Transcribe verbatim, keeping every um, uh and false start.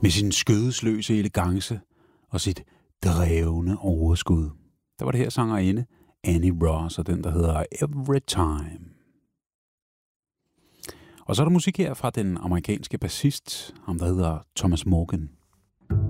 med sin skødesløse elegance og sit drevne overskud. Der var det her sangerinde Annie Ross og den, der hedder Every Time. Og så er der musik her fra den amerikanske bassist, ham der hedder Thomas Morgan.